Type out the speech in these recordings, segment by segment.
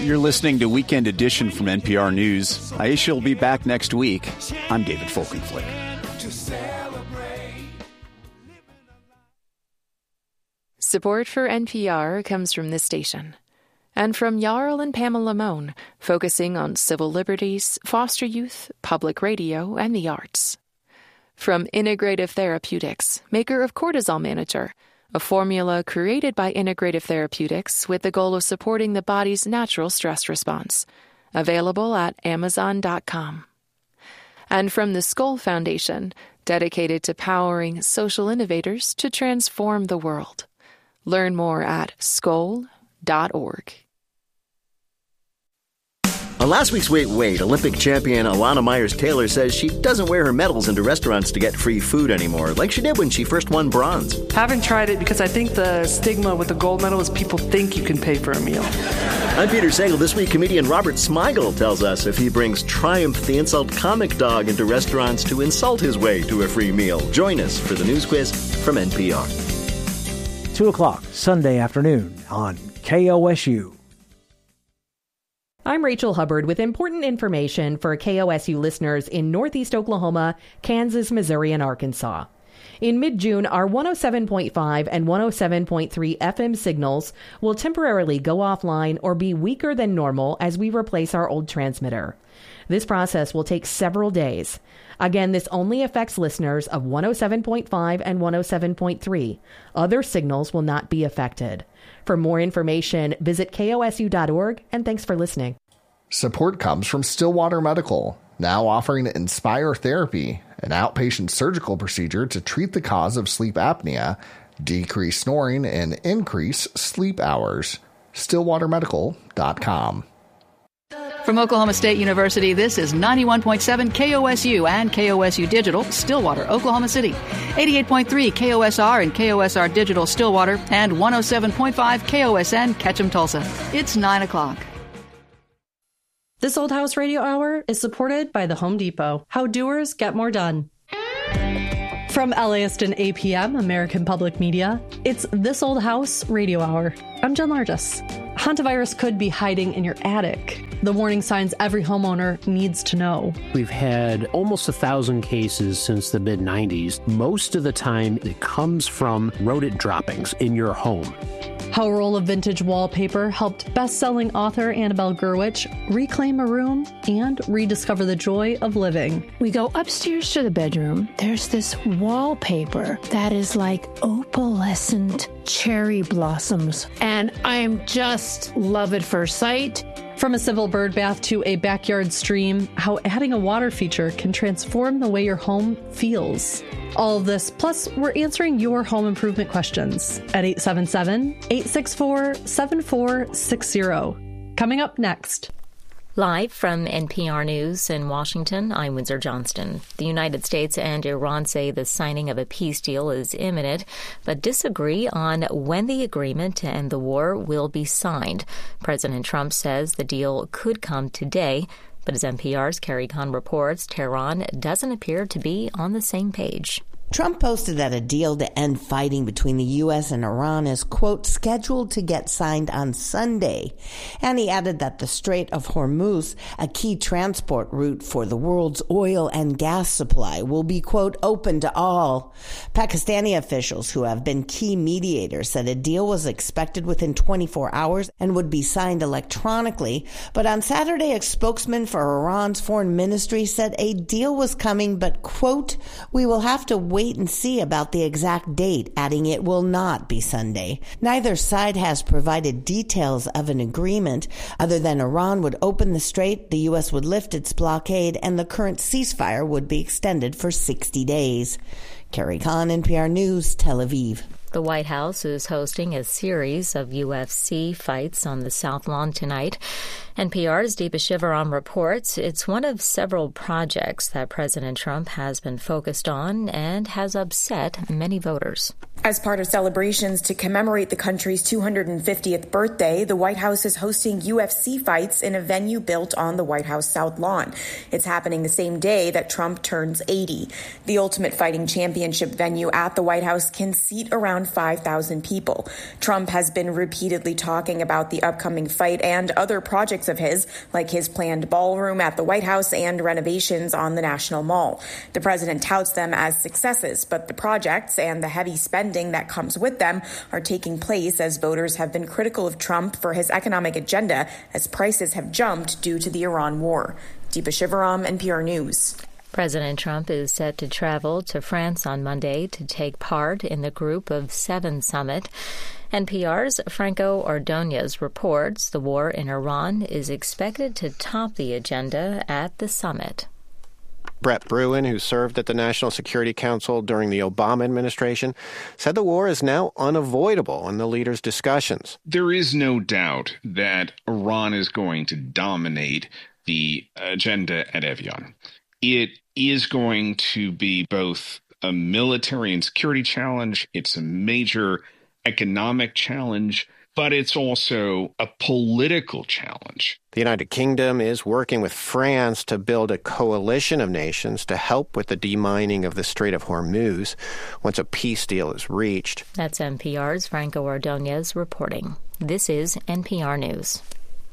You're listening to Weekend Edition from NPR News. Aisha will be back next week. I'm David Folkenflik. Support for NPR comes from this station and from Jarl and Pamela Mohn, focusing on civil liberties, foster youth, public radio, and the arts. From Integrative Therapeutics, maker of Cortisol Manager, a formula created by Integrative Therapeutics with the goal of supporting the body's natural stress response. Available at Amazon.com. And from the Skoll Foundation, dedicated to powering social innovators to transform the world. Learn more at skoll.org. On last week's Wait, Olympic champion Alana Myers-Taylor says she doesn't wear her medals into restaurants to get free food anymore, like she did when she first won bronze. Haven't tried it because I think the stigma with the gold medal is people think you can pay for a meal. I'm Peter Sagal. This week, comedian Robert Smigel tells us if he brings Triumph the Insult Comic Dog into restaurants to insult his way to a free meal. Join us for the news quiz from NPR. 2 o'clock, Sunday afternoon on KOSU. I'm Rachel Hubbard with important information for KOSU listeners in Northeast Oklahoma, Kansas, Missouri, and Arkansas. In mid-June, our 107.5 and 107.3 FM signals will temporarily go offline or be weaker than normal as we replace our old transmitter. This process will take several days. Again, this only affects listeners of 107.5 and 107.3. Other signals will not be affected. For more information, visit kosu.org, and thanks for listening. Support comes from Stillwater Medical, now offering Inspire Therapy, an outpatient surgical procedure to treat the cause of sleep apnea, decrease snoring, and increase sleep hours. StillwaterMedical.com. From Oklahoma State University, this is 91.7 KOSU and KOSU Digital, Stillwater, Oklahoma City, 88.3 KOSR and KOSR Digital, Stillwater, and 107.5 KOSN, Ketchum, Tulsa. It's 9 o'clock. This Old House Radio Hour is supported by the Home Depot. How doers get more done. From LAist and APM, American Public Media, it's This Old House Radio Hour. I'm Jen Largis. Hantavirus could be hiding in your attic. The warning signs every homeowner needs to know. We've had almost 1,000 cases since the mid-90s. Most of the time, it comes from rodent droppings in your home. How a roll of vintage wallpaper helped best-selling author Annabelle Gurwitch reclaim a room and rediscover the joy of living. We go upstairs to the bedroom. There's this wallpaper that is like opalescent cherry blossoms, and I'm just love at first sight. From a civil bird bath to a backyard stream, how adding a water feature can transform the way your home feels. All of this, plus we're answering your home improvement questions at 877-864-7460. Coming up next. Live from NPR News in Washington, I'm Windsor Johnston. The United States and Iran say the signing of a peace deal is imminent, but disagree on when the agreement to end the war will be signed. President Trump says the deal could come today, but as NPR's Carrie Kahn reports, Tehran doesn't appear to be on the same page. Trump posted that a deal to end fighting between the U.S. and Iran is, quote, scheduled to get signed on Sunday. And he added that the Strait of Hormuz, a key transport route for the world's oil and gas supply, will be, quote, open to all. Pakistani officials who have been key mediators said a deal was expected within 24 hours and would be signed electronically. But on Saturday, a spokesman for Iran's foreign ministry said a deal was coming, but, quote, we will have to wait and see about the exact date, adding it will not be Sunday. Neither side has provided details of an agreement. Other than Iran would open the strait, the U.S. would lift its blockade, and the current ceasefire would be extended for 60 days. Carrie Kahn, NPR News, Tel Aviv. The White House is hosting a series of UFC fights on the South Lawn tonight. NPR's Deepa Shivaram reports it's one of several projects that President Trump has been focused on and has upset many voters. As part of celebrations to commemorate the country's 250th birthday, the White House is hosting UFC fights in a venue built on the White House South Lawn. It's happening the same day that Trump turns 80. The Ultimate Fighting Championship venue at the White House can seat around 5,000 people. Trump has been repeatedly talking about the upcoming fight and other projects of his, like his planned ballroom at the White House and renovations on the National Mall. The president touts them as successes, but the projects and the heavy spending that comes with them are taking place as voters have been critical of Trump for his economic agenda as prices have jumped due to the Iran war. Deepa Shivaram, NPR News. President Trump is set to travel to France on Monday to take part in the Group of Seven summit. NPR's Franco Ordonez reports the war in Iran is expected to top the agenda at the summit. Brett Bruen, who served at the National Security Council during the Obama administration, said the war is now unavoidable in the leaders' discussions. There is no doubt that Iran is going to dominate the agenda at Evian. It is going to be both a military and security challenge. It's a major economic challenge, but it's also a political challenge. The United Kingdom is working with France to build a coalition of nations to help with the demining of the Strait of Hormuz once a peace deal is reached. That's NPR's Franco Ordonez reporting. This is NPR News.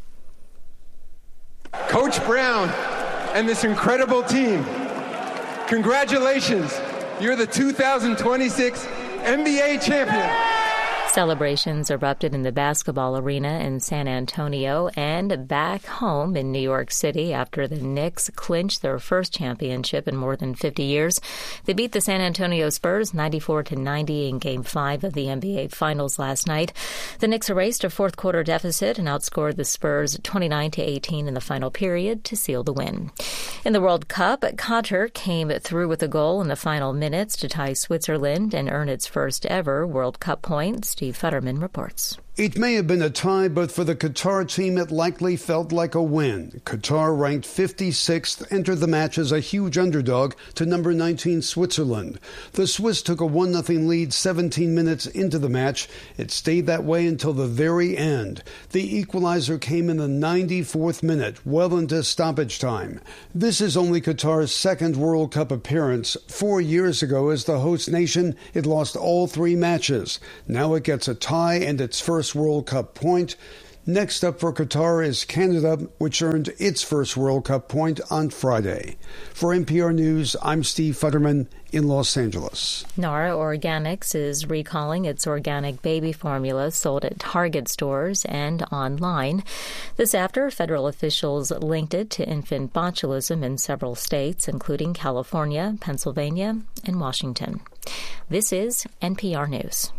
Coach Brown and this incredible team, congratulations. You're the 2026 NBA champion. Celebrations erupted in the basketball arena in San Antonio and back home in New York City after the Knicks clinched their first championship in more than 50 years. They beat the San Antonio Spurs 94-90 in Game 5 of the NBA Finals last night. The Knicks erased a fourth-quarter deficit and outscored the Spurs 29-18 in the final period to seal the win. In the World Cup, Qatar came through with a goal in the final minutes to tie Switzerland and earn its first-ever World Cup points. Steve Futterman reports. It may have been a tie, but for the Qatar team, it likely felt like a win. Qatar, ranked 56th, entered the match as a huge underdog to number 19 Switzerland. The Swiss took a 1-0 lead 17 minutes into the match. It stayed that way until the very end. The equalizer came in the 94th minute, well into stoppage time. This is only Qatar's second World Cup appearance. 4 years ago, as the host nation, it lost all 3 matches. Now it gets a tie and its first World Cup point. Next up for Qatar is Canada, which earned its first World Cup point on Friday. For NPR News, I'm Steve Futterman in Los Angeles. Nara Organics is recalling its organic baby formula sold at Target stores and online. This after federal officials linked it to infant botulism in several states, including California, Pennsylvania, and Washington. This is NPR News.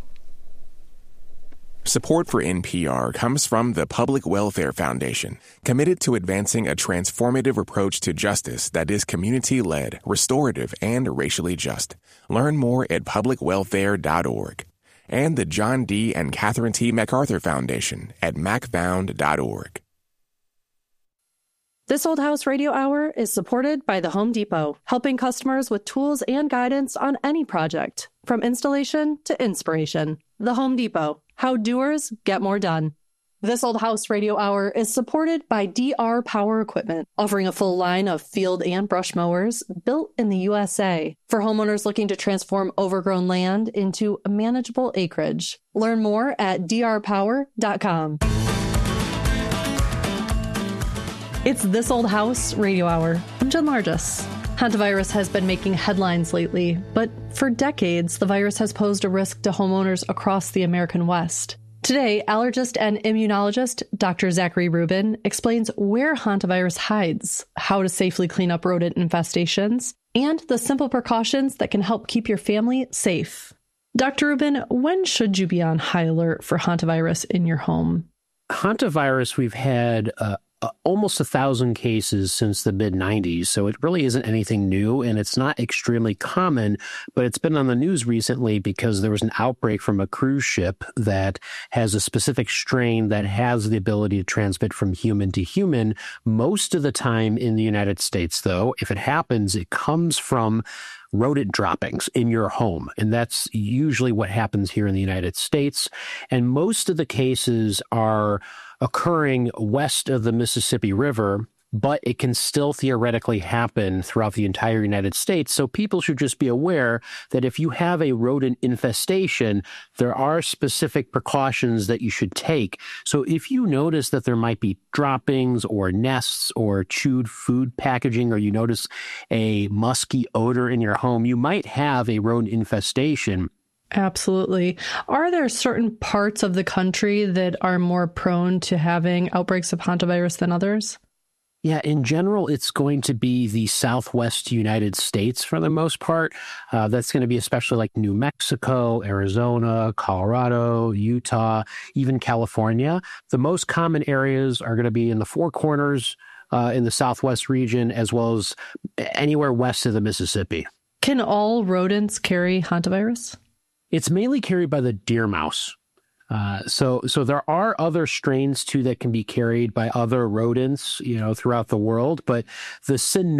Support for NPR comes from the Public Welfare Foundation, committed to advancing a transformative approach to justice that is community-led, restorative, and racially just. Learn more at publicwelfare.org. And the John D. and Catherine T. MacArthur Foundation at macfound.org. This Old House Radio Hour is supported by the Home Depot, helping customers with tools and guidance on any project, from installation to inspiration. The Home Depot, how doers get more done. This Old House Radio Hour is supported by DR Power Equipment, offering a full line of field and brush mowers built in the USA for homeowners looking to transform overgrown land into manageable acreage. Learn more at drpower.com. It's This Old House Radio Hour. I'm Jen Largis. Hantavirus has been making headlines lately, but for decades, the virus has posed a risk to homeowners across the American West. Today, allergist and immunologist Dr. Zachary Rubin explains where hantavirus hides, how to safely clean up rodent infestations, and the simple precautions that can help keep your family safe. Dr. Rubin, when should you be on high alert for hantavirus in your home? Hantavirus, we've had almost 1,000 cases since the mid-90s, so it really isn't anything new, and it's not extremely common, but it's been on the news recently because there was an outbreak from a cruise ship that has a specific strain that has the ability to transmit from human to human. Most of the time in the United States, though, if it happens, it comes from rodent droppings in your home. And that's usually what happens here in the United States. And most of the cases are occurring west of the Mississippi River, but it can still theoretically happen throughout the entire United States. So people should just be aware that if you have a rodent infestation, there are specific precautions that you should take. So if you notice that there might be droppings or nests or chewed food packaging, or you notice a musky odor in your home, you might have a rodent infestation. Absolutely. Are there certain parts of the country that are more prone to having outbreaks of hantavirus than others? Yeah, in general, it's going to be the Southwest United States for the most part. That's going to be especially like New Mexico, Arizona, Colorado, Utah, even California. The most common areas are going to be in the Four Corners in the Southwest region, as well as anywhere west of the Mississippi. Can all rodents carry hantavirus? It's mainly carried by the deer mouse. So there are other strains too that can be carried by other rodents, throughout the world. But the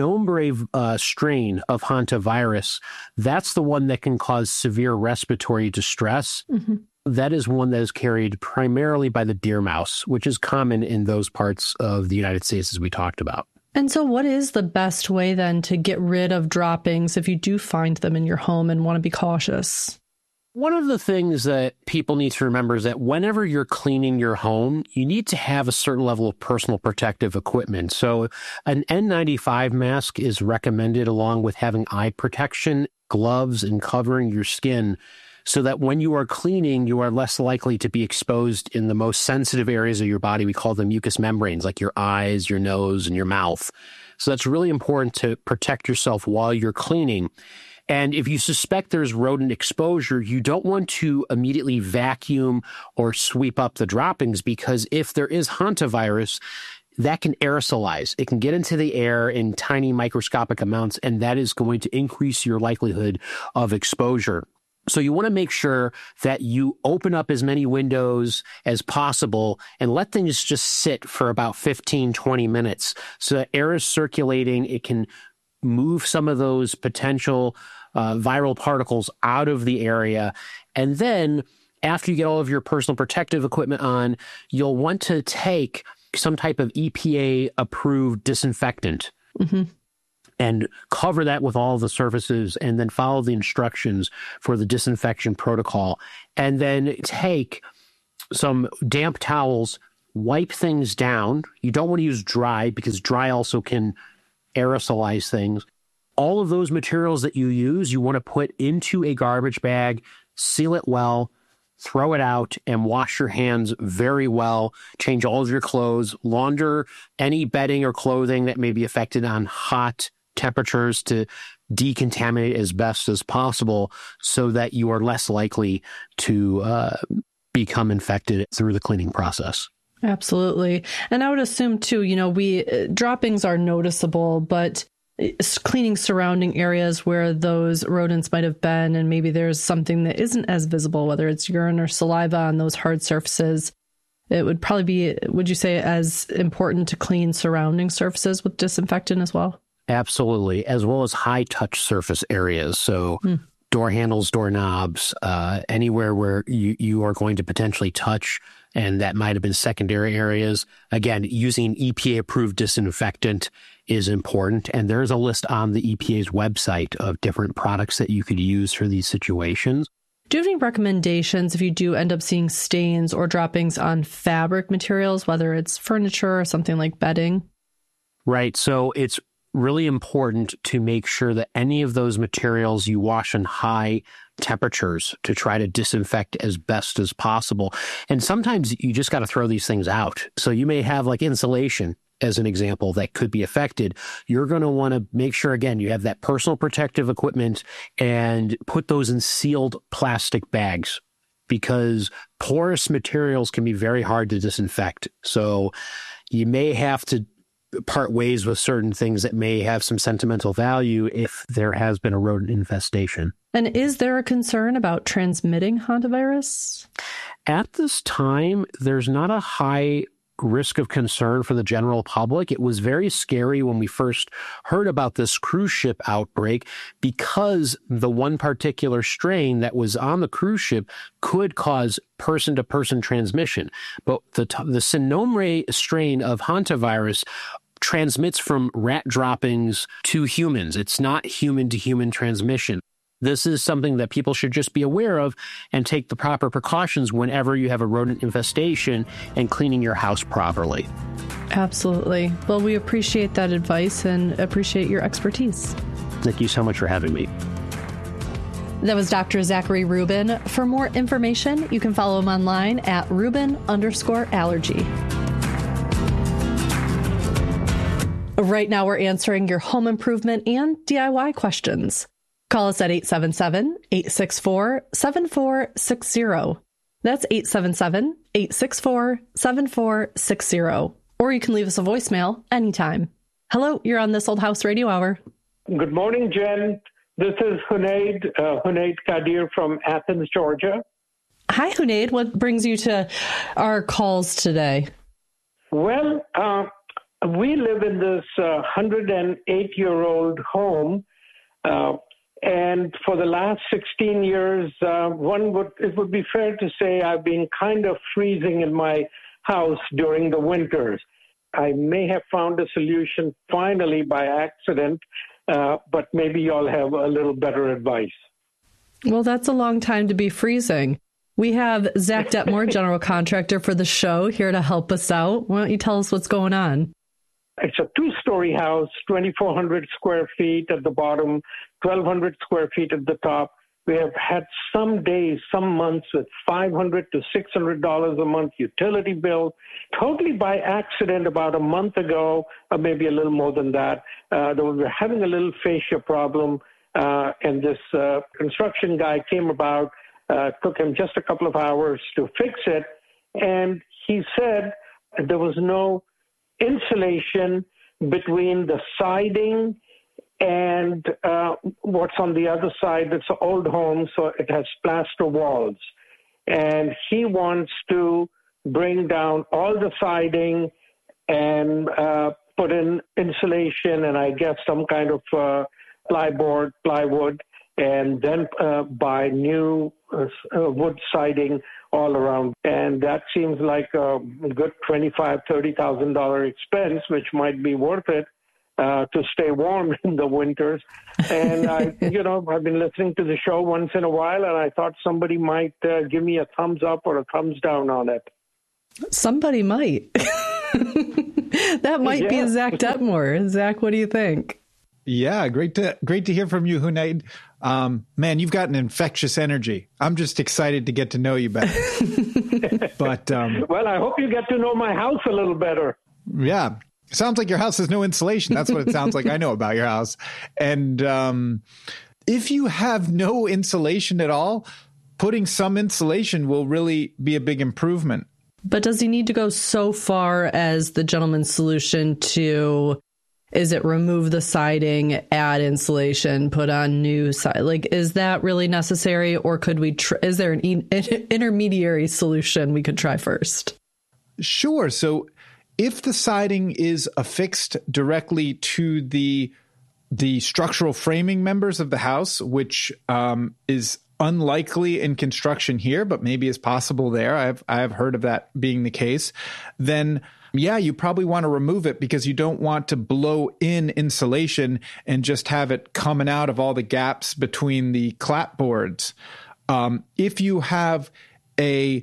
Cynombre strain of hantavirus, that's the one that can cause severe respiratory distress. Mm-hmm. That is one that is carried primarily by the deer mouse, which is common in those parts of the United States, as we talked about. And so what is the best way then to get rid of droppings if you do find them in your home and want to be cautious? One of the things that people need to remember is that whenever you're cleaning your home, you need to have a certain level of personal protective equipment. So an N95 mask is recommended along with having eye protection, gloves, and covering your skin so that when you are cleaning, you are less likely to be exposed in the most sensitive areas of your body. We call them mucous membranes, like your eyes, your nose, and your mouth. So that's really important to protect yourself while you're cleaning. And if you suspect there's rodent exposure, you don't want to immediately vacuum or sweep up the droppings, because if there is hantavirus, that can aerosolize. It can get into the air in tiny microscopic amounts, and that is going to increase your likelihood of exposure. So you want to make sure that you open up as many windows as possible and let things just sit for about 15, 20 minutes. So that air is circulating. It can move some of those potential viral particles out of the area. And then after you get all of your personal protective equipment on, you'll want to take some type of EPA-approved disinfectant. Mm-hmm. And cover that with all the surfaces, and then follow the instructions for the disinfection protocol. And then take some damp towels, wipe things down. You don't want to use dry, because dry also can aerosolize things. All of those materials that you use, you want to put into a garbage bag, seal it well, throw it out, and wash your hands very well. Change all of your clothes, launder any bedding or clothing that may be affected on hot temperatures to decontaminate as best as possible, so that you are less likely to become infected through the cleaning process. Absolutely. And I would assume too, droppings are noticeable, but cleaning surrounding areas where those rodents might have been, and maybe there's something that isn't as visible, whether it's urine or saliva on those hard surfaces, it would probably be, would you say, as important to clean surrounding surfaces with disinfectant as well? Absolutely, as well as high-touch surface areas. So door handles, doorknobs, anywhere where you are going to potentially touch, and that might have been secondary areas. Again, using EPA-approved disinfectant is important, and there's a list on the EPA's website of different products that you could use for these situations. Do you have any recommendations if you do end up seeing stains or droppings on fabric materials, whether it's furniture or something like bedding? Right, so it's really important to make sure that any of those materials you wash in high temperatures to try to disinfect as best as possible. And sometimes you just got to throw these things out. So you may have like insulation, as an example, that could be affected. You're going to want to make sure, again, you have that personal protective equipment and put those in sealed plastic bags, because porous materials can be very hard to disinfect. So you may have to part ways with certain things that may have some sentimental value if there has been a rodent infestation. And is there a concern about transmitting hantavirus? At this time, there's not a high risk of concern for the general public. It was very scary when we first heard about this cruise ship outbreak because the one particular strain that was on the cruise ship could cause person-to-person transmission. But the Sinomre strain of hantavirus transmits from rat droppings to humans. It's not human-to-human transmission. This is something that people should just be aware of and take the proper precautions whenever you have a rodent infestation and cleaning your house properly. Absolutely. Well, we appreciate that advice and appreciate your expertise. Thank you so much for having me. That was Dr. Zachary Rubin. For more information, you can follow him online at Rubin_allergy. Right now, we're answering your home improvement and DIY questions. Call us at 877-864-7460. That's 877-864-7460. Or you can leave us a voicemail anytime. Hello, you're on This Old House Radio Hour. Good morning, Jen. This is Hunaid Kadir from Athens, Georgia. Hi, Hunaid. What brings you to our calls today? Well, we live in this 108-year-old home. And for the last 16 years, it would be fair to say I've been kind of freezing in my house during the winters. I may have found a solution finally by accident, but maybe y'all have a little better advice. Well, that's a long time to be freezing. We have Zach Detmore, general contractor for the show, here to help us out. Why don't you tell us what's going on? It's a two-story house, 2,400 square feet at the bottom, 1,200 square feet at the top. We have had some days, some months with $500 to $600 a month utility bill. Totally by accident about a month ago, or maybe a little more than that, we were having a little fascia problem, and this construction guy came about, took him just a couple of hours to fix it, and he said there was no insulation between the siding and what's on the other side. It's an old home, so it has plaster walls. And he wants to bring down all the siding and put in insulation and I guess some kind of plywood, and then buy new wood siding all around. And that seems like a good $25,000, $30,000 expense, which might be worth it to stay warm in the winters. And I've been listening to the show once in a while, and I thought somebody might give me a thumbs up or a thumbs down on it. Somebody might. That might be Zach Detmore. Zach, what do you think? Yeah, great to hear from you, Hunaid. Man, you've got an infectious energy. I'm just excited to get to know you better. But well, I hope you get to know my house a little better. Yeah, sounds like your house has no insulation. That's what it sounds like. I know about your house. And if you have no insulation at all, putting some insulation will really be a big improvement. But does he need to go so far as the gentleman's solution to? Is it remove the siding, add insulation, put on new siding? Like, is that really necessary? Or could we, is there an intermediary solution we could try first? Sure. So if the siding is affixed directly to the structural framing members of the house, which is unlikely in construction here, but maybe is possible there. I have heard of that being the case. Then yeah, you probably want to remove it because you don't want to blow in insulation and just have it coming out of all the gaps between the clapboards. If you have a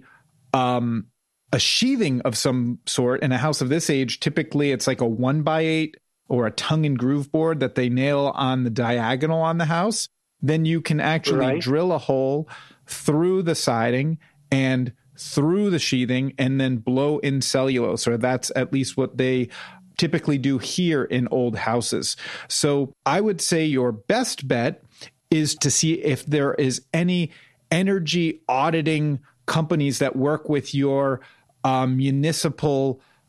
sheathing of some sort in a house of this age, typically it's like a 1x8 or a tongue and groove board that they nail on the diagonal on the house. Then you can actually drill a hole through the siding and through the sheathing and then blow in cellulose, or that's at least what they typically do here in old houses. So I would say your best bet is to see if there is any energy auditing companies that work with your municipal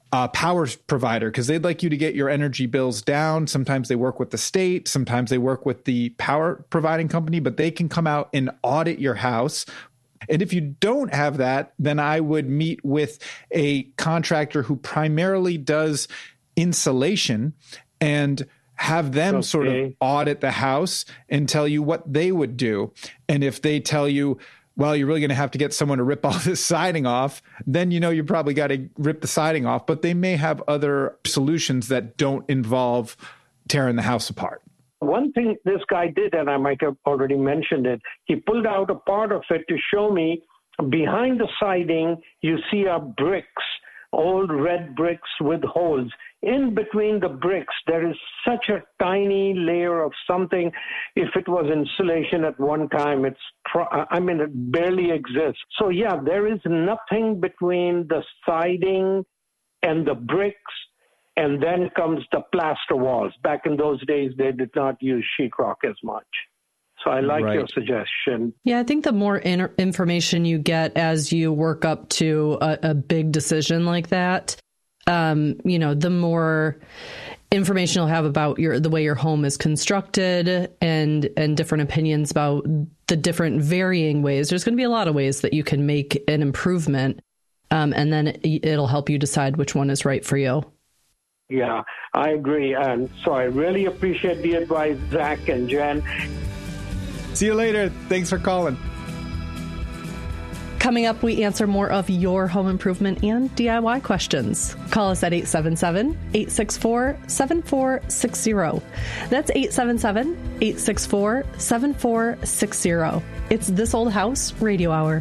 power provider because they'd like you to get your energy bills down. Sometimes they work with the state. Sometimes they work with the power providing company, but they can come out and audit your house. And if you don't have that, then I would meet with a contractor who primarily does insulation and have them sort of audit the house and tell you what they would do. And if they tell you, well, you're really going to have to get someone to rip all this siding off, then you probably got to rip the siding off. But they may have other solutions that don't involve tearing the house apart. One thing this guy did, and I might have already mentioned it, he pulled out a part of it to show me behind the siding, you see bricks, old red bricks with holes. In between the bricks, there is such a tiny layer of something. If it was insulation at one time, it barely exists. So yeah, there is nothing between the siding and the bricks, and then comes the plaster walls. Back in those days, they did not use sheetrock as much. So I like your suggestion. Yeah, I think the more information you get as you work up to a big decision like that, the more information you'll have about the way your home is constructed and different opinions about the different varying ways. There's going to be a lot of ways that you can make an improvement, and then it'll help you decide which one is right for you. Yeah, I agree. And so I really appreciate the advice, Zach and Jen. See you later. Thanks for calling. Coming up, we answer more of your home improvement and DIY questions. Call us at 877-864-7460. That's 877-864-7460. It's This Old House Radio Hour.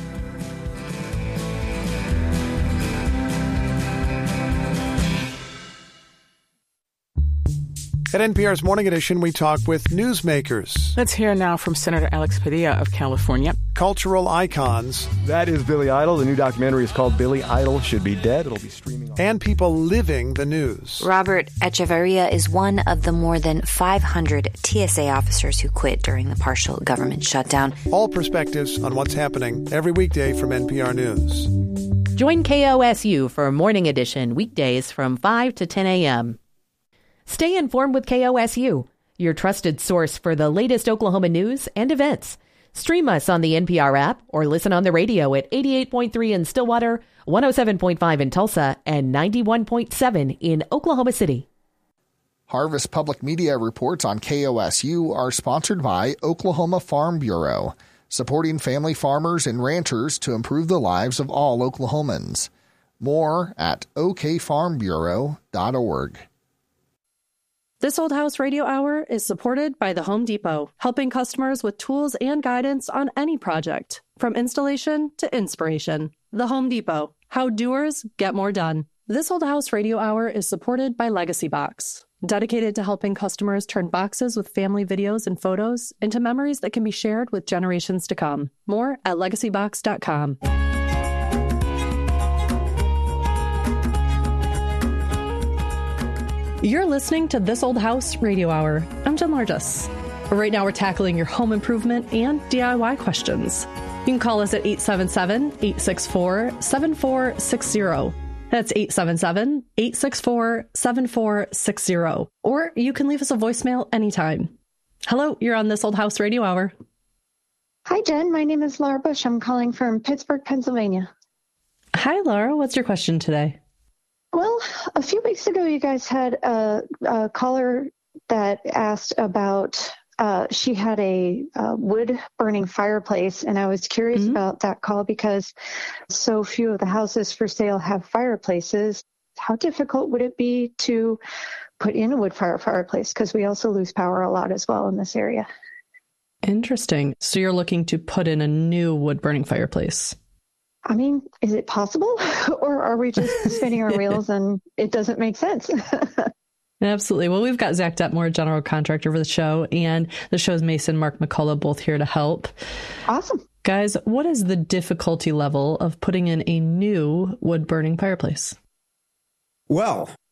At NPR's Morning Edition, we talk with newsmakers. Let's hear now from Senator Alex Padilla of California. Cultural icons. That is Billy Idol. The new documentary is called Billy Idol Should Be Dead. It'll be streaming on. And people living the news. Robert Echeverria is one of the more than 500 TSA officers who quit during the partial government shutdown. All perspectives on what's happening every weekday from NPR News. Join KOSU for Morning Edition weekdays from 5 to 10 a.m. Stay informed with KOSU, your trusted source for the latest Oklahoma news and events. Stream us on the NPR app or listen on the radio at 88.3 in Stillwater, 107.5 in Tulsa, and 91.7 in Oklahoma City. Harvest Public Media reports on KOSU are sponsored by Oklahoma Farm Bureau, supporting family farmers and ranchers to improve the lives of all Oklahomans. More at okfarmbureau.org. This Old House Radio Hour is supported by the Home Depot, helping customers with tools and guidance on any project, from installation to inspiration. The Home Depot, how doers get more done. This Old House Radio Hour is supported by Legacy Box, dedicated to helping customers turn boxes with family videos and photos into memories that can be shared with generations to come. More at legacybox.com. You're listening to This Old House Radio Hour. I'm Jen Largess. Right now we're tackling your home improvement and DIY questions. You can call us at 877-864-7460. That's 877-864-7460. Or you can leave us a voicemail anytime. Hello, you're on This Old House Radio Hour. Hi, Jen. My name is Laura Bush. I'm calling from Pittsburgh, Pennsylvania. Hi, Laura. What's your question today? Well, a few weeks ago, you guys had a caller that asked about, she had a wood-burning fireplace, and I was curious about that call because so few of the houses for sale have fireplaces. How difficult would it be to put in a wood fireplace? Because we also lose power a lot as well in this area. Interesting. So you're looking to put in a new wood-burning fireplace? I mean, is it possible? Or are we just spinning our wheels and it doesn't make sense? Absolutely. Well, we've got Zach Detmore, general contractor for the show, and the show's Mason Mark McCullough, both here to help. Awesome. Guys, what is the difficulty level of putting in a new wood-burning fireplace? Well,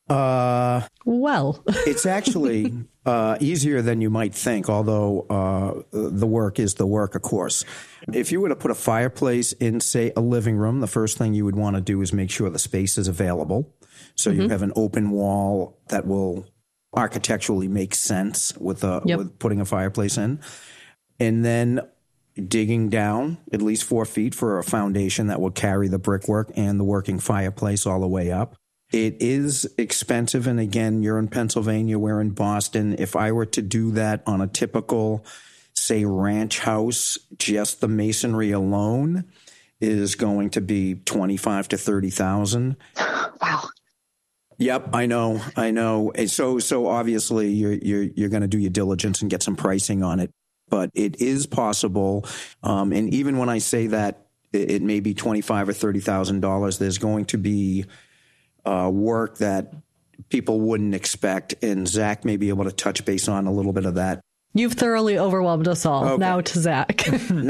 Well, it's actually easier than you might think, although the work is the work, of course. If you were to put a fireplace in, say, a living room, the first thing you would want to do is make sure the space is available. So you have an open wall that will architecturally make sense with putting a fireplace in. And then digging down at least 4 feet for a foundation that will carry the brickwork and the working fireplace all the way up. It is expensive. And again, you're in Pennsylvania, we're in Boston. If I were to do that on a typical, say, ranch house, just the masonry alone is going to be $25,000 to $30,000. Wow. Yep, I know. And so obviously you're going to do your diligence and get some pricing on it, but it is possible. And even when I say that it may be $25,000 or $30,000, there's going to be work that people wouldn't expect, and Zach may be able to touch base on a little bit of that. You've thoroughly overwhelmed us all. Okay. Now to Zach.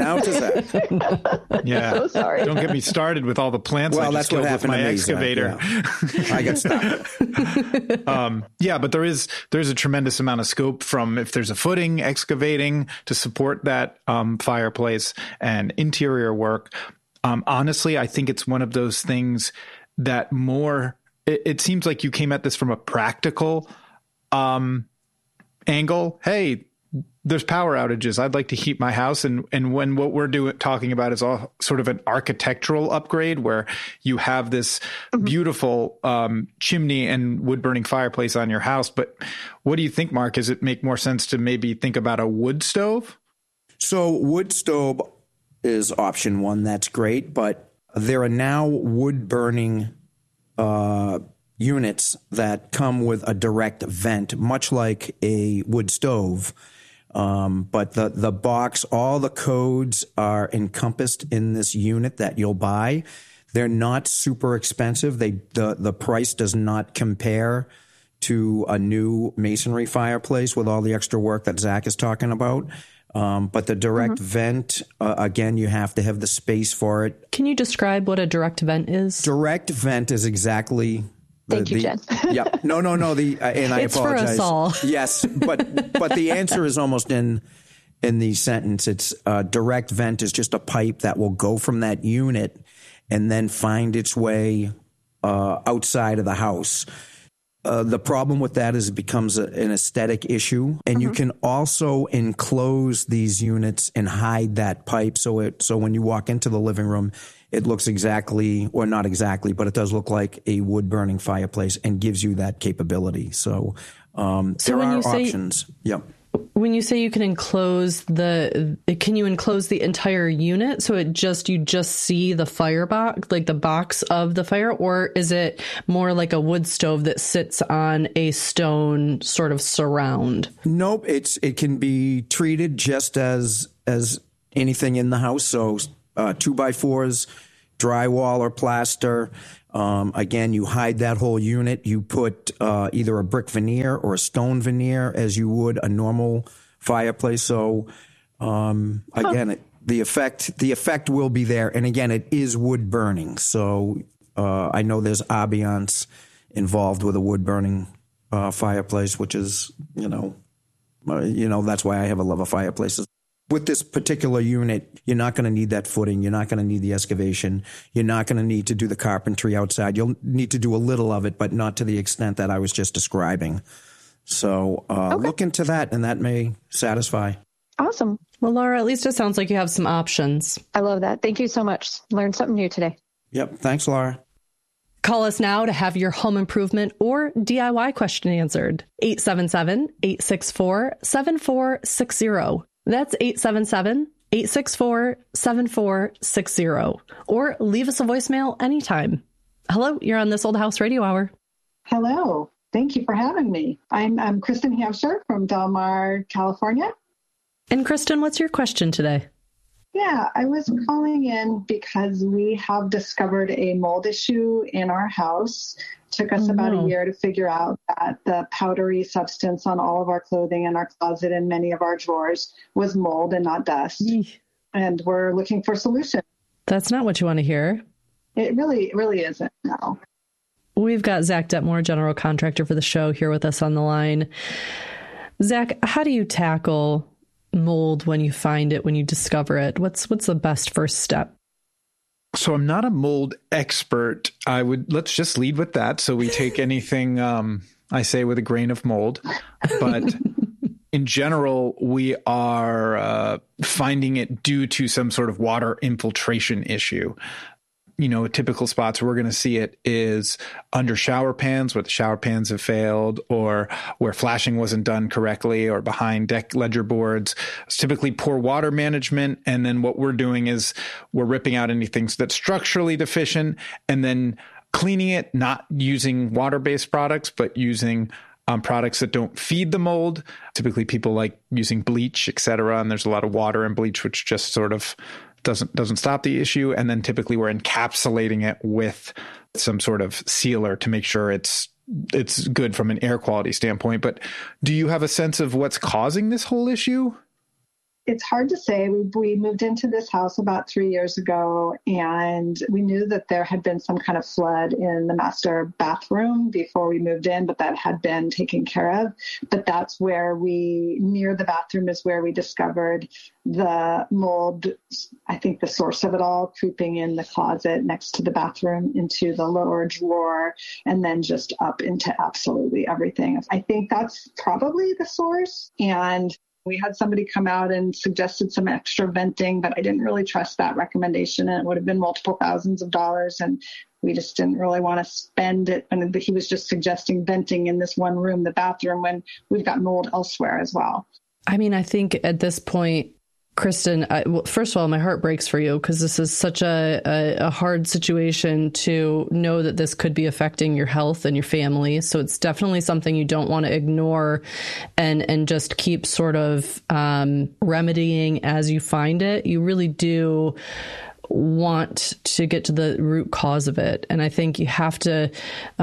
Yeah. So sorry. Don't get me started with all the plants I just killed with my excavator. Yeah. I got stuck. But there's a tremendous amount of scope from if there's a footing, excavating to support that fireplace and interior work. Honestly, I think it's one of those things that it seems like you came at this from a practical angle. Hey, there's power outages. I'd like to heat my house. And when what we're talking about is all sort of an architectural upgrade where you have this beautiful chimney and wood burning fireplace on your house. But what do you think, Mark? Does it make more sense to maybe think about a wood stove? So wood stove is option one. That's great. But there are now wood burning units that come with a direct vent, much like a wood stove. But the box, all the codes are encompassed in this unit that you'll buy. They're not super expensive. The price does not compare to a new masonry fireplace with all the extra work that Zach is talking about. But the direct vent, again, you have to have the space for it. Can you describe what a direct vent is? Direct vent is exactly... Thank you, Jen. Yeah. No. And I it's apologize. For us all. Yes, but the answer is almost in the sentence. It's direct vent is just a pipe that will go from that unit and then find its way outside of the house. The problem with that is it becomes an aesthetic issue, and you can also enclose these units and hide that pipe. So when you walk into the living room, it looks exactly, or not exactly, but it does look like a wood burning fireplace and gives you that capability. So there are options. Yep. When you say you can enclose can you enclose the entire unit? So you just see the firebox, like the box of the fire, or is it more like a wood stove that sits on a stone sort of surround? Nope. It can be treated just as anything in the house. So 2x4s, drywall or plaster. Again, you hide that whole unit. You put either a brick veneer or a stone veneer as you would a normal fireplace. So again, the effect will be there. And again, it is wood burning. So I know there's ambiance involved with a wood burning fireplace, which is, that's why I have a love of fireplaces. With this particular unit, you're not going to need that footing. You're not going to need the excavation. You're not going to need to do the carpentry outside. You'll need to do a little of it, but not to the extent that I was just describing. So look into that, and that may satisfy. Awesome. Well, Laura, at least it sounds like you have some options. I love that. Thank you so much. Learned something new today. Yep. Thanks, Laura. Call us now to have your home improvement or DIY question answered. 877-864-7460. That's 877-864-7460. Or leave us a voicemail anytime. Hello, you're on This Old House Radio Hour. Hello. Thank you for having me. I'm Kristen Hamster from Del Mar, California. And Kristen, what's your question today? Yeah, I was calling in because we have discovered a mold issue in our house. Took us about a year to figure out that the powdery substance on all of our clothing in our closet and many of our drawers was mold and not dust. And we're looking for solutions. That's not what you want to hear. It really isn't, no. We've got Zach Detmore, general contractor for the show, here with us on the line. Zach, how do you tackle mold when you find it, when you discover it? What's the best first step? So I'm not a mold expert. Let's just lead with that. So we take anything I say with a grain of mold, but in general, we are finding it due to some sort of water infiltration issue. Typical spots we're going to see it is under shower pans where the shower pans have failed, or where flashing wasn't done correctly, or behind deck ledger boards. It's typically poor water management. And then what we're doing is we're ripping out anything that's structurally deficient and then cleaning it, not using water-based products, but using products that don't feed the mold. Typically people like using bleach, et cetera. And there's a lot of water in bleach, which just sort of doesn't stop the issue. And then typically we're encapsulating it with some sort of sealer to make sure it's good from an air quality standpoint. But do you have a sense of what's causing this whole issue? It's hard to say. We moved into this house about 3 years ago, and we knew that there had been some kind of flood in the master bathroom before we moved in, but that had been taken care of. But that's where near the bathroom is where we discovered the mold, I think the source of it all, creeping in the closet next to the bathroom into the lower drawer, and then just up into absolutely everything. I think that's probably the source. And we had somebody come out and suggested some extra venting, but I didn't really trust that recommendation, and it would have been multiple thousands of dollars, and we just didn't really want to spend it. And he was just suggesting venting in this one room, the bathroom, when we've got mold elsewhere as well. I mean, I think at this point, Kristen, first of all, my heart breaks for you, because this is such a hard situation to know that this could be affecting your health and your family. So it's definitely something you don't want to ignore and just keep sort of remedying as you find it. You really do want to get to the root cause of it. And I think you have to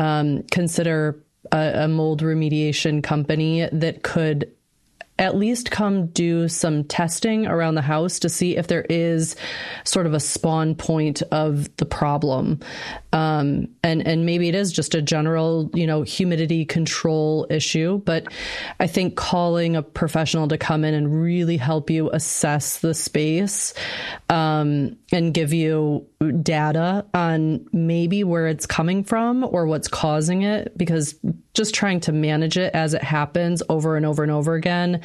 consider a mold remediation company that could at least come do some testing around the house to see if there is sort of a spawn point of the problem. And maybe it is just a general, humidity control issue. But I think calling a professional to come in and really help you assess the space and give you data on maybe where it's coming from or what's causing it, because just trying to manage it as it happens over and over and over again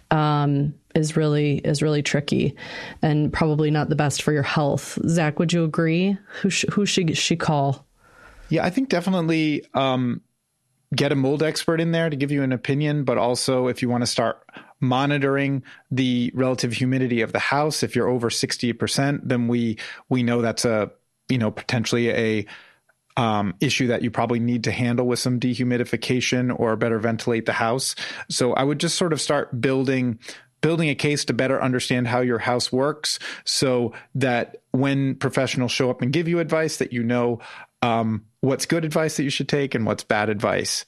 is really tricky and probably not the best for your health. Zach, would you agree? Who should she call? Yeah, I think definitely get a mold expert in there to give you an opinion, but also if you want to start monitoring the relative humidity of the house, if you're over 60%, then we know that's potentially a issue that you probably need to handle with some dehumidification or better ventilate the house. So I would just sort of start building a case to better understand how your house works, so that when professionals show up and give you advice, that you know what's good advice that you should take and what's bad advice.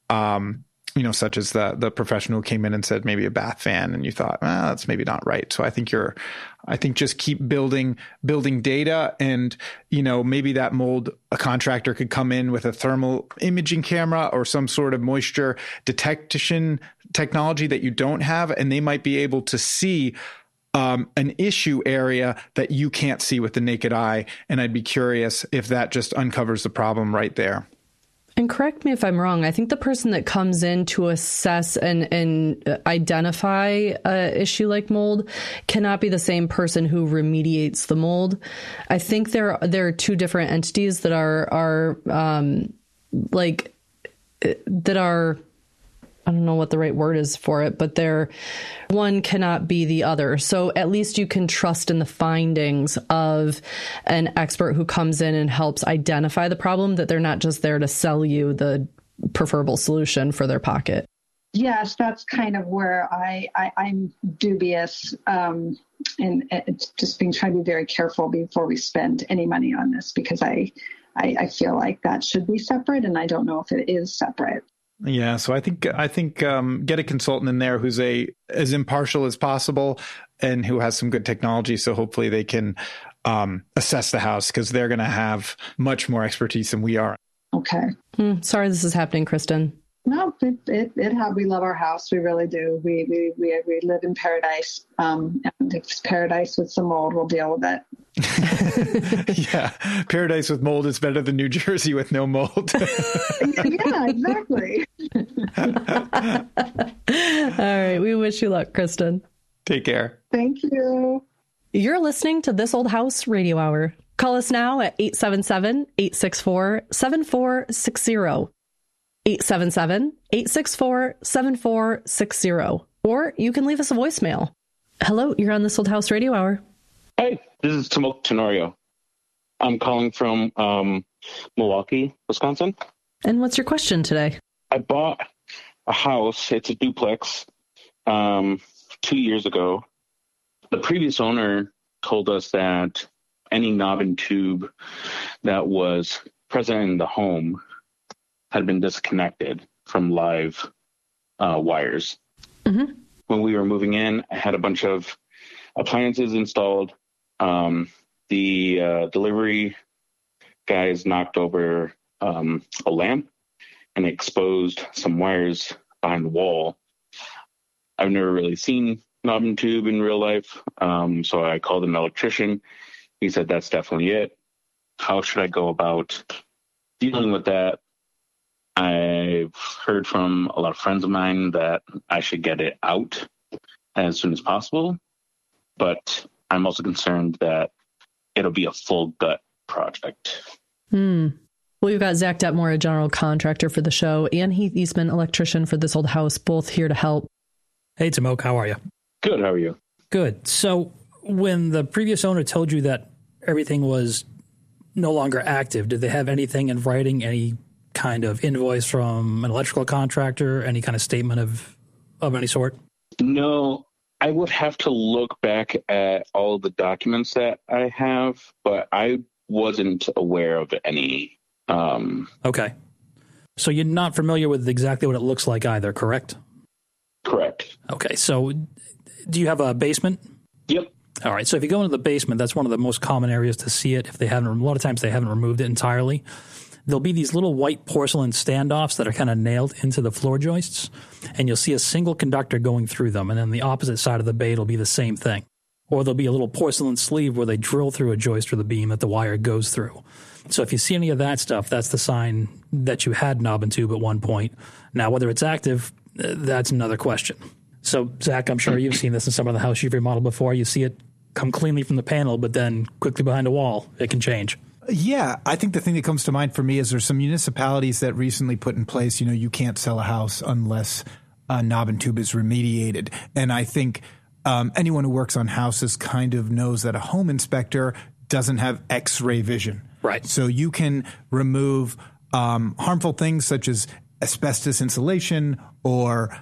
Such as the professional who came in and said maybe a bath fan, and you thought, that's maybe not right. So I think just keep building data, and maybe that mold, a contractor could come in with a thermal imaging camera or some sort of moisture detection technology that you don't have, and they might be able to see an issue area that you can't see with the naked eye. And I'd be curious if that just uncovers the problem right there. And correct me if I'm wrong, I think the person that comes in to assess and identify an issue like mold cannot be the same person who remediates the mold. I think there are two different entities that are I don't know what the right word is for it, but one cannot be the other. So at least you can trust in the findings of an expert who comes in and helps identify the problem, that they're not just there to sell you the preferable solution for their pocket. Yes, that's kind of where I'm dubious, and it's just trying to be very careful before we spend any money on this, because I feel like that should be separate, and I don't know if it is separate. Yeah, so I think get a consultant in there who's as impartial as possible and who has some good technology. So hopefully they can assess the house, because they're going to have much more expertise than we are. Okay. Sorry this is happening, Kristen. No, we love our house. We really do. We live in paradise. And if it's paradise with some mold, we'll deal with it. Yeah. Paradise with mold is better than New Jersey with no mold. Yeah, exactly. All right. We wish you luck, Kristen. Take care. Thank you. You're listening to This Old House Radio Hour. Call us now at 877-864-7460. 877-864-7460. Or you can leave us a voicemail. Hello, you're on This Old House Radio Hour. Hey, this is Timok Tenorio. I'm calling from Milwaukee, Wisconsin. And what's your question today? I bought a house. It's a duplex 2 years ago. The previous owner told us that any knob and tube that was present in the home had been disconnected from live wires. Mm-hmm. When we were moving in, I had a bunch of appliances installed. The delivery guys knocked over a lamp and exposed some wires behind the wall. I've never really seen knob and tube in real life, so I called an electrician. He said that's definitely it. How should I go about dealing with that? I've heard from a lot of friends of mine that I should get it out as soon as possible, but I'm also concerned that it'll be a full gut project. Well, we've got Zach Detmore, a general contractor for the show, and Heath Eastman, electrician for This Old House, both here to help. Hey, Timok, how are you? Good, how are you? Good. So when the previous owner told you that everything was no longer active, did they have anything in writing, any kind of invoice from an electrical contractor, any kind of statement of any sort? No, I would have to look back at all the documents that I have, but I wasn't aware of any. Okay. So you're not familiar with exactly what it looks like either, correct? Correct. Okay. So do you have a basement? Yep. All right. So if you go into the basement, that's one of the most common areas to see it. If they haven't, a lot of times they haven't removed it entirely. There'll be these little white porcelain standoffs that are kind of nailed into the floor joists, and you'll see a single conductor going through them. And then the opposite side of the bay, it'll be the same thing. Or there'll be a little porcelain sleeve where they drill through a joist or the beam that the wire goes through. So if you see any of that stuff, that's the sign that you had knob and tube at one point. Now, whether it's active, that's another question. So, Zach, I'm sure you've seen this in some of the house you've remodeled before. You see it come cleanly from the panel, but then quickly behind a wall, it can change. Yeah, I think the thing that comes to mind for me is there's some municipalities that recently put in place, you can't sell a house unless a knob and tube is remediated. And I think anyone who works on houses kind of knows that a home inspector doesn't have X-ray vision. Right. So you can remove harmful things such as asbestos insulation or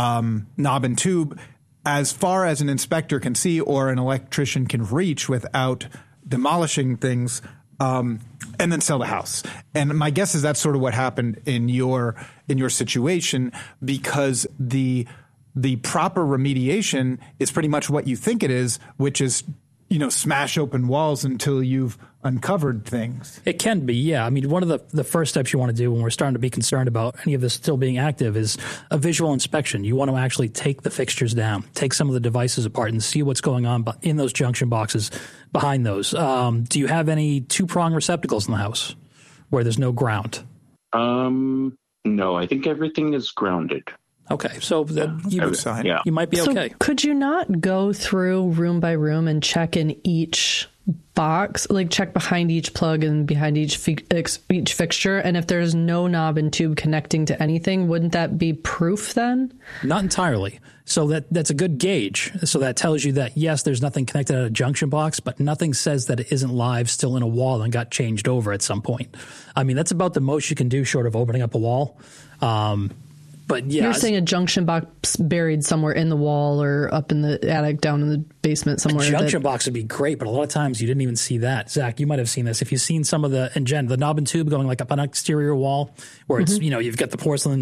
knob and tube as far as an inspector can see or an electrician can reach without demolishing things. And then sell the house. And my guess is that's sort of what happened in your situation, because the proper remediation is pretty much what you think it is, which is, smash open walls until you've uncovered things. It can be, yeah. I mean, one of the first steps you want to do when we're starting to be concerned about any of this still being active is a visual inspection. You want to actually take the fixtures down, take some of the devices apart and see what's going on in those junction boxes behind those. Do you have any two-prong receptacles in the house where there's no ground? No, I think everything is grounded. Okay, so you might be okay. So could you not go through room by room and check in each box, like check behind each plug and behind each fixture? And if there's no knob and tube connecting to anything, wouldn't that be proof then? Not entirely. So that's a good gauge. So that tells you that, yes, there's nothing connected at a junction box, but nothing says that it isn't live still in a wall and got changed over at some point. I mean, that's about the most you can do short of opening up a wall. But yeah, you're saying a junction box buried somewhere in the wall or up in the attic, down in the basement somewhere. A junction box would be great, but a lot of times you didn't even see that. Zach, you might have seen this. If you've seen some of the knob and tube going like up an exterior wall where it's, you've got the porcelain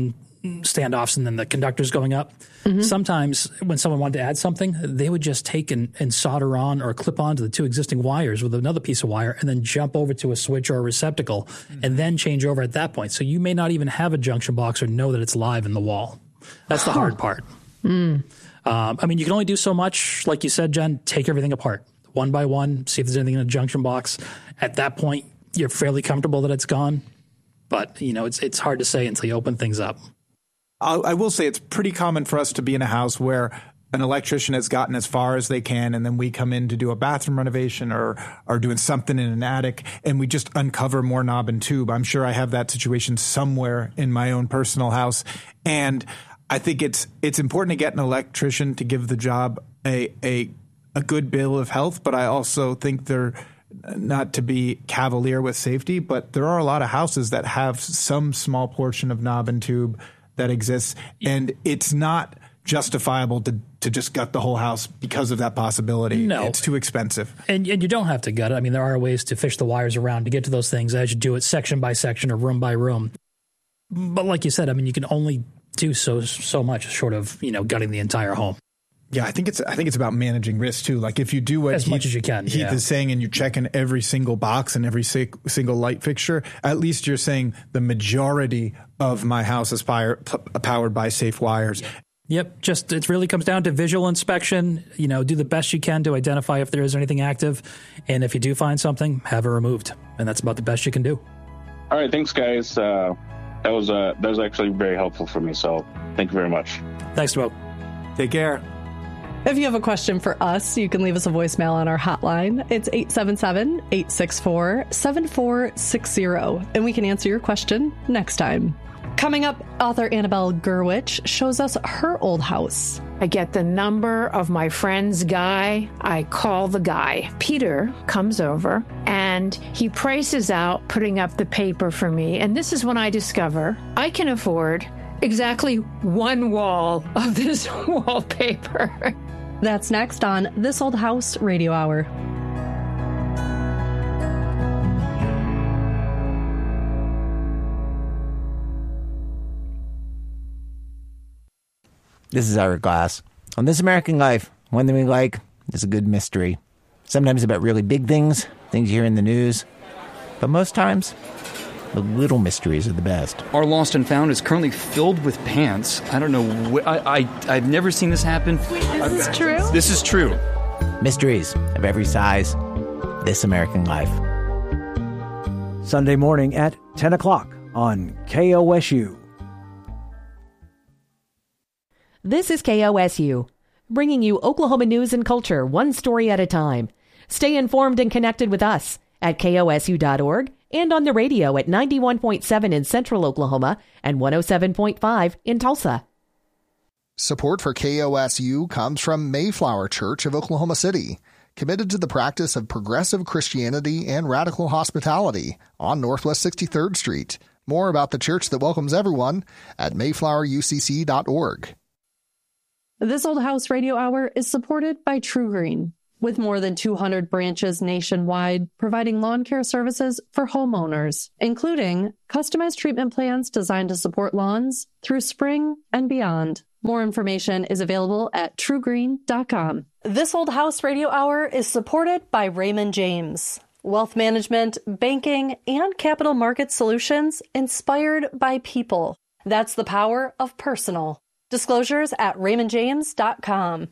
standoffs and then the conductors going up. Sometimes when someone wanted to add something, they would just take and solder on or clip onto the two existing wires with another piece of wire and then jump over to a switch or a receptacle and then change over at that point. So you may not even have a junction box or know that it's live in the wall. That's the hard part. I mean, you can only do so much. Like you said, Jen, take everything apart one by one, see if there's anything in a junction box. At that point, you're fairly comfortable that it's gone. But, it's hard to say until you open things up. I will say it's pretty common for us to be in a house where an electrician has gotten as far as they can, and then we come in to do a bathroom renovation or doing something in an attic, and we just uncover more knob and tube. I'm sure I have that situation somewhere in my own personal house. And I think it's important to get an electrician to give the job a good bill of health, but I also think they're not to be cavalier with safety, but there are a lot of houses that have some small portion of knob and tube that exists, and it's not justifiable to just gut the whole house because of that possibility. No. It's too expensive. And you don't have to gut it. I mean, there are ways to fish the wires around to get to those things as you do it section by section or room by room. But like you said, I mean, you can only do so much short of, gutting the entire home. Yeah, I think it's about managing risk too. Like if you do what as much as you can, Heath is saying, and you're checking every single box and every single light fixture, at least you're saying the majority of my house is powered by safe wires. Yep. It really comes down to visual inspection. Do the best you can to identify if there is anything active, and if you do find something, have it removed, and that's about the best you can do. All right, thanks, guys. That was actually very helpful for me. So thank you very much. Thanks, Bo. Take care. If you have a question for us, you can leave us a voicemail on our hotline. It's 877-864-7460, and we can answer your question next time. Coming up, author Annabelle Gurwitch shows us her old house. I get the number of my friend's guy. I call the guy. Peter comes over, and he prices out putting up the paper for me. And this is when I discover I can afford exactly one wall of this wallpaper. That's next on This Old House Radio Hour. This is Ira Glass. On This American Life, one thing we like is a good mystery. Sometimes about really big things you hear in the news. But most times, the little mysteries are the best. Our Lost and Found is currently filled with pants. I don't know. I've never seen this happen. This is true? This is true. Mysteries of every size. This American Life. Sunday morning at 10 o'clock on KOSU. This is KOSU, bringing you Oklahoma news and culture one story at a time. Stay informed and connected with us at KOSU.org and on the radio at 91.7 in Central Oklahoma and 107.5 in Tulsa. Support for KOSU comes from Mayflower Church of Oklahoma City, committed to the practice of progressive Christianity and radical hospitality on Northwest 63rd Street. More about the church that welcomes everyone at mayflowerucc.org. This Old House Radio Hour is supported by True Green, with more than 200 branches nationwide providing lawn care services for homeowners, including customized treatment plans designed to support lawns through spring and beyond. More information is available at truegreen.com. This Old House Radio Hour is supported by Raymond James. Wealth management, banking, and capital market solutions inspired by people. That's the power of personal. Disclosures at raymondjames.com.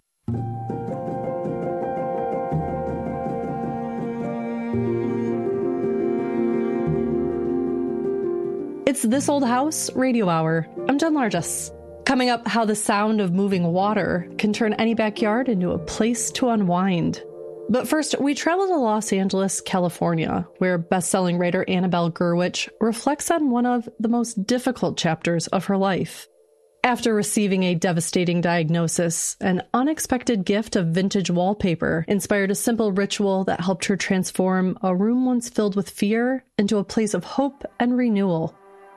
It's This Old House Radio Hour. I'm Jen Largess. Coming up, how the sound of moving water can turn any backyard into a place to unwind. But first, we travel to Los Angeles, California, where best-selling writer Annabelle Gurwitch reflects on one of the most difficult chapters of her life. After receiving a devastating diagnosis, an unexpected gift of vintage wallpaper inspired a simple ritual that helped her transform a room once filled with fear into a place of hope and renewal.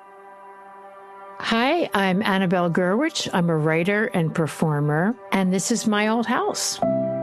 Hi, I'm Annabelle Gurwitch. I'm a writer and performer, and this is my old house.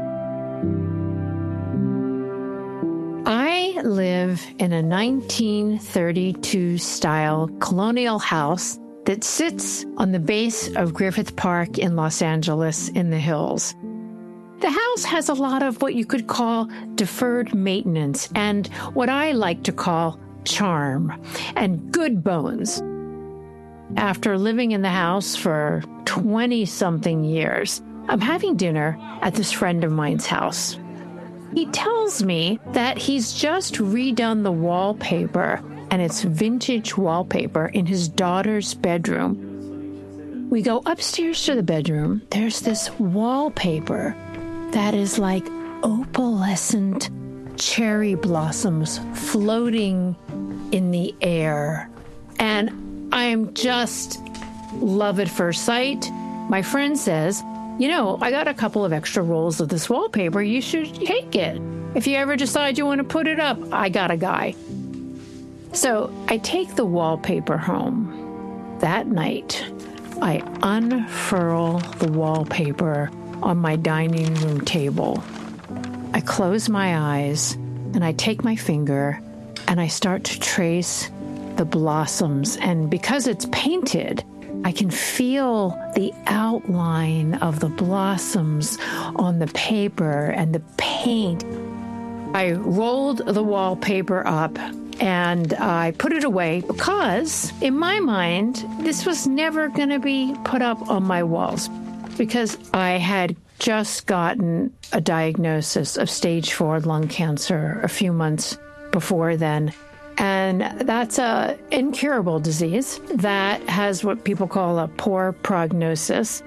I live in a 1932 style colonial house that sits on the base of Griffith Park in Los Angeles in the hills. The house has a lot of what you could call deferred maintenance and what I like to call charm and good bones. After living in the house for 20-something years, I'm having dinner at this friend of mine's house. He tells me that he's just redone the wallpaper, and it's vintage wallpaper, in his daughter's bedroom. We go upstairs to the bedroom. There's this wallpaper that is like opalescent cherry blossoms floating in the air. And I'm just love at first sight. My friend says, I got a couple of extra rolls of this wallpaper. You should take it. If you ever decide you want to put it up, I got a guy. So I take the wallpaper home. That night, I unfurl the wallpaper on my dining room table. I close my eyes and I take my finger and I start to trace the blossoms. And because it's painted, I can feel the outline of the blossoms on the paper and the paint. I rolled the wallpaper up and I put it away because, in my mind, this was never going to be put up on my walls because I had just gotten a diagnosis of stage 4 lung cancer a few months before then. And that's an incurable disease that has what people call a poor prognosis.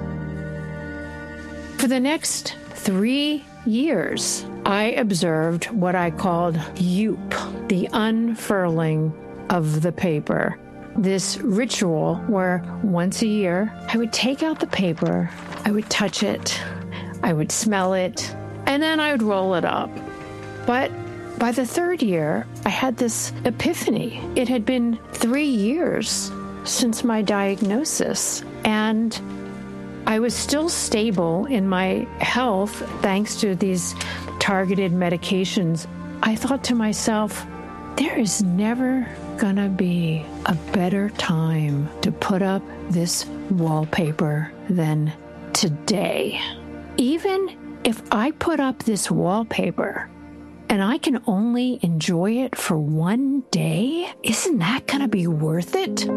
For the next 3 years, I observed what I called YOUP, the unfurling of the paper. This ritual where once a year, I would take out the paper, I would touch it, I would smell it, and then I would roll it up. But by the 3rd year, I had this epiphany. It had been 3 years since my diagnosis, and I was still stable in my health thanks to these targeted medications. I thought to myself, there is never going to be a better time to put up this wallpaper than today. Even if I put up this wallpaper and I can only enjoy it for 1 day, isn't that going to be worth it?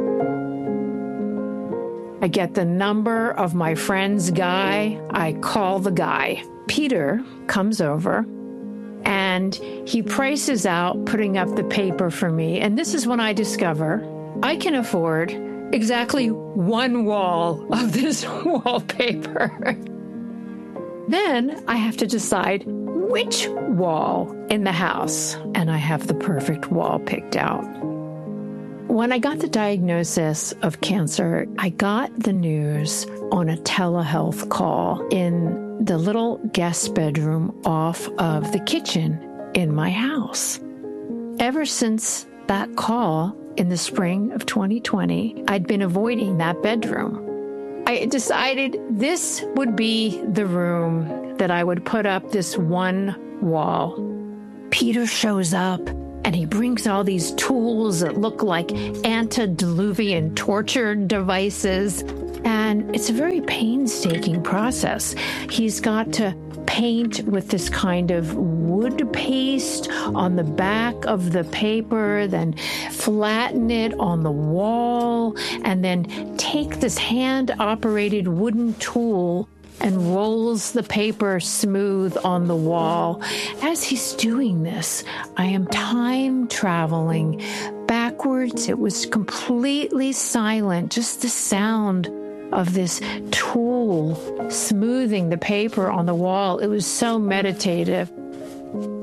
I get the number of my friend's guy. I call the guy. Peter comes over and he prices out putting up the paper for me. And this is when I discover I can afford exactly 1 wall of this wallpaper. Then I have to decide which wall in the house, and I have the perfect wall picked out. When I got the diagnosis of cancer, I got the news on a telehealth call in the little guest bedroom off of the kitchen in my house. Ever since that call in the spring of 2020, I'd been avoiding that bedroom. I decided this would be the room that I would put up this 1 wall. Peter shows up and he brings all these tools that look like antediluvian torture devices. And it's a very painstaking process. He's got to paint with this kind of wood paste on the back of the paper, then flatten it on the wall, and then take this hand-operated wooden tool and rolls the paper smooth on the wall. As he's doing this, I am time traveling backwards. It was completely silent, just the sound of this tool smoothing the paper on the wall. It was so meditative.